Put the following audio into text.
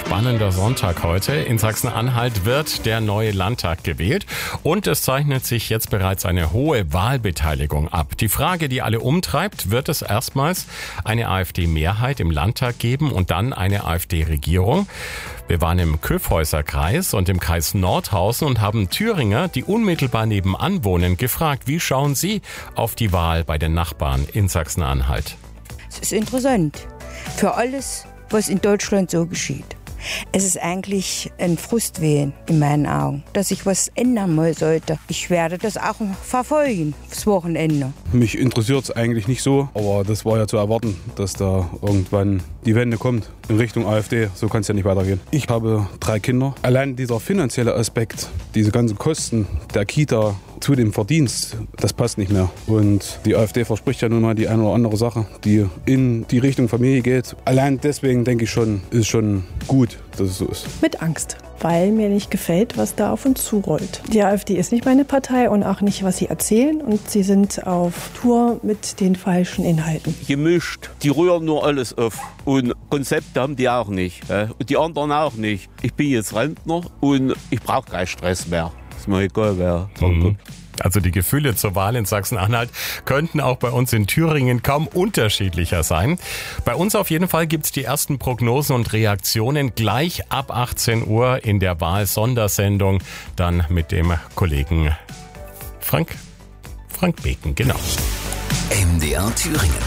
spannender Sonntag heute. In Sachsen-Anhalt wird der neue Landtag gewählt und es zeichnet sich jetzt bereits eine hohe Wahlbeteiligung ab. Die Frage, die alle umtreibt, wird es erstmals eine AfD-Mehrheit im Landtag geben und dann eine AfD-Regierung? Wir waren im Kyffhäuser-Kreis und im Kreis Nordhausen und haben Thüringer, die unmittelbar nebenan wohnen, gefragt, wie schauen sie auf die Wahl bei den Nachbarn in Sachsen-Anhalt? Es ist interessant für alles, was in Deutschland so geschieht. Es ist eigentlich ein Frustwehen in meinen Augen, dass sich was ändern mal sollte. Ich werde das auch verfolgen, das Wochenende. Mich interessiert es eigentlich nicht so, aber das war ja zu erwarten, dass da irgendwann die Wende kommt in Richtung AfD. So kann es ja nicht weitergehen. Ich habe 3 Kinder. Allein dieser finanzielle Aspekt, diese ganzen Kosten der Kita zu dem Verdienst, das passt nicht mehr. Und die AfD verspricht ja nun mal die eine oder andere Sache, die in die Richtung Familie geht. Allein deswegen denke ich schon, ist schon gut, dass es so ist. Mit Angst, weil mir nicht gefällt, was da auf uns zurollt. Die AfD ist nicht meine Partei und auch nicht, was sie erzählen. Und sie sind auf Tour mit den falschen Inhalten. Gemischt, die rühren nur alles auf. Und Konzepte haben die auch nicht. Und die anderen auch nicht. Ich bin jetzt Rentner und ich brauche keinen Stress mehr. Ist mir egal, wer dran. Also die Gefühle zur Wahl in Sachsen-Anhalt könnten auch bei uns in Thüringen kaum unterschiedlicher sein. Bei uns auf jeden Fall gibt's die ersten Prognosen und Reaktionen gleich ab 18 Uhr in der Wahl-Sondersendung. Dann mit dem Kollegen Frank Beken, genau. MDR Thüringen.